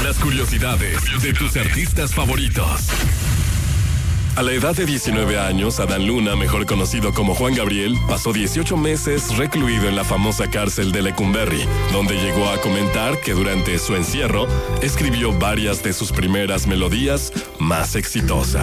las curiosidades de tus artistas favoritos. A la edad de 19 años, Adán Luna, mejor conocido como Juan Gabriel, pasó 18 meses recluido en la famosa cárcel de Lecumberri, donde llegó a comentar que durante su encierro escribió varias de sus primeras melodías más exitosas.